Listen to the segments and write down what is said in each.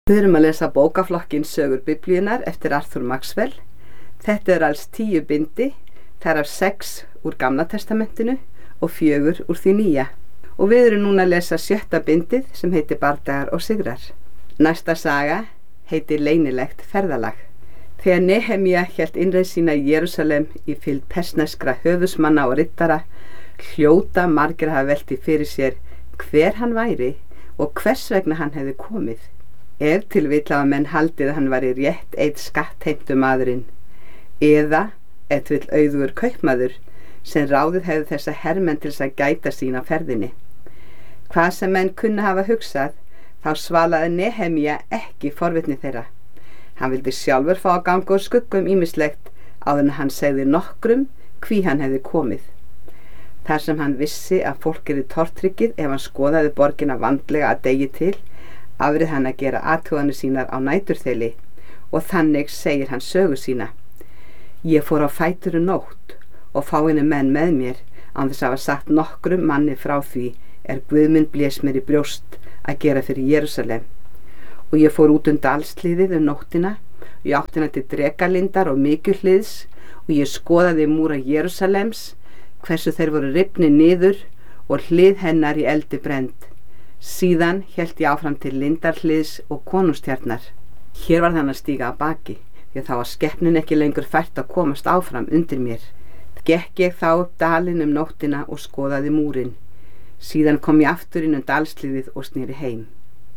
Við erum að lesa bókaflokkinn Sögur Biblíunnar eftir Arthur Maxwell. Þetta alls 10 bindi, þar af 6 úr Gamla testamentinu og 4 úr því nýja. Og við erum núna að lesa 7. bindið sem heitir Bardagar og sigrar. Næsta saga heitir Leynilegt ferðalag. Þegar Nehemía hélt innreið sína í Jerúsalem í fylgd persneskra höfuðsmanna og riddara, hljóta margir hafa velti fyrir sér hver hann væri og hvers vegna hann hefði komið. Ef til vill hafa menn haldið að hann væri rétt einn skattheimtumaðurinn, eða ef til vill auðugur kaupmaður sem ráðið hefði þessa hermenn til þess að gæta sín á ferðinni. Hvað sem menn kunna hafa hugsað, þá svalaði Nehemía ekki forvitni þeirra. Hann vildi sjálfur fá að ganga úr skuggum ýmislegt áður en hann segði nokkrum hví hann hefði komið. Þar sem hann vissi að fólk yrði tortryggið ef hann skoðaði borgina vandlega að degi til, afrið hann að gera athuganir sínar á næturþeli og þannig segir hann sögu sína. Ég fór á fætur nótt og fáeinu menn með mér án þess að hafa sagt nokkrum manni frá því Guð minn blés mér í brjóst að gera fyrir Jerúsalem. Og ég fór út dalsliðið nóttina og ég áttina til Drekalindar og Mikjuhliðs og ég skoðaði múra Jerúsalems, hversu þeir voru rifnir niður og hlið hennar í eldi brennd. Síðan hélt ég áfram til Lindarhliðs og Konungstjarnar. Hér var þann að stíga að baki, því að þá var skepnin ekki lengur fært að komast áfram undir mér. Gekk ég þá upp dalinn nóttina og skoðaði múrin. Síðan kom ég aftur inn dalsliðið og sneri heim.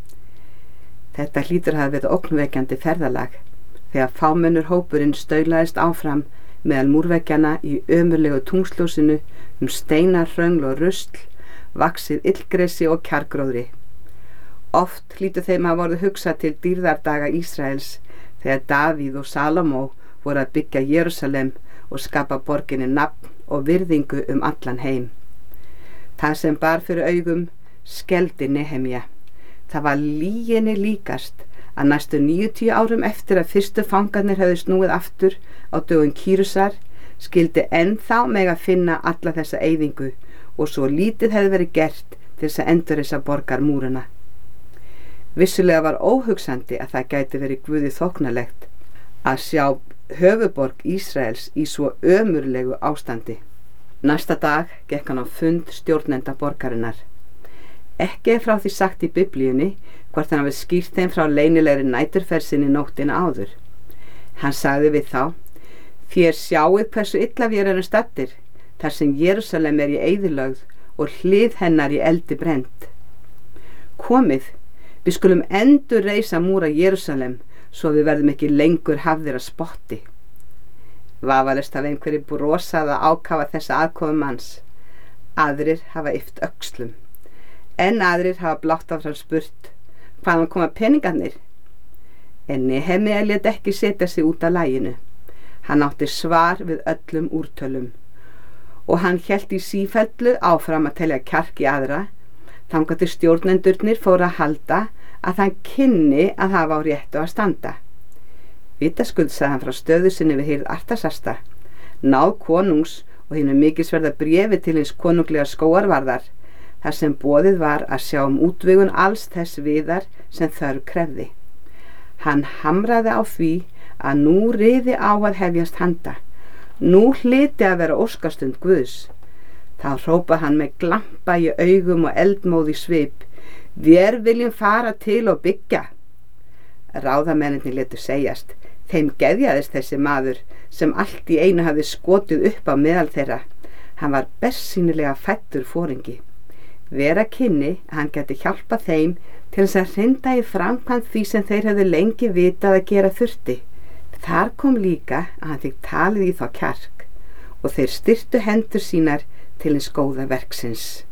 Þetta hlýtur að hafa verið ógnvekjandi ferðalag, þegar fámennur hópurinn staulaðist áfram meðal múrveggjanna í ömurlegu tungsljósinu steinar, hröngl og rusl, vaxið illgresi og kjargróðri. Oft hlýtur þeim að voru hugsað til dýrðardaga Ísraels þegar Davíð og Salómó voru að byggja Jerúsalem og skapa borginni nafn og virðingu allan heim. Það sem bar fyrir augum skelfdi Nehemía. Það var lyginni líkast að næstu 90 árum eftir að fyrstu fangarnir höfðu snúið aftur á dögum Kýrusar skyldi ennþá mega finna alla þessa eyðingu og svo lítið hefði verið gert til þess að endurreisa borgarmúrana. Vissulega var óhugsandi að það gæti verið Guði þóknanlegt að sjá höfuðborg Ísraels í svo ömurlegu ástandi. Næsta dag gekk hann á fund stjórnenda borgarinnar. Ekki frá því sagt í Biblíunni hvort hann hafi skýrt þeim frá leynilegri næturferð sinni nóttina áður. Hann sagði við þá: Þér sjáið hversu illa við erum staddir, þar sem Jerúsalem í eyðilögð og hlið hennar í eldi brennt. Komið, við skulum endurreisa múra Jerúsalem svo við verðum ekki lengur hafðir að spotti. Vafalaust hafa einhverjir brosað að ákafa þessa aðkomu manns. Aðrir hafa yppt öxlum. En aðrir hafa blátt áfram spurt: hvaðan koma peningarnir? En Nehemía lét ekki setja sig út af laginu. Hann átti svar við öllum úrtölum. Og hann hélt í sífellu áfram að telja kjark í aðra, þangað til stjórnendurnir fóru að halda að hann kynni að hafa á réttu að standa. Vitaskuld sagði hann frá stöðu sinni við hirð Artasasta, náð konungs og hinu mikilsverða bréfi til hins konunglega skógarvarðar, þar sem boðið var að sjá útvegun alls þess viðar sem þörf krefði. Hann hamraði á því að nú riði á að hefjast handa. Nú hlyti að vera óskastund Guðs. Þá hrópaði hann með glampa í augum og eldmóð í svip: Vér viljum fara til og byggja. Ráðamennirnir létu segjast. Þeim geðjaðist þessi maður sem allt í einu hafði skotið upp á meðal þeirra. Hann var bersýnilega fæddur foringi. Vera kynni að hann gæti hjálpa þeim til þess að hrinda í framkvæmd því sem þeir hefðu lengi vitað að gera þurfti. Þar kom líka að hann fikk talið í þá kjark og þeir styrktu hendur sínar til hins góða verksins.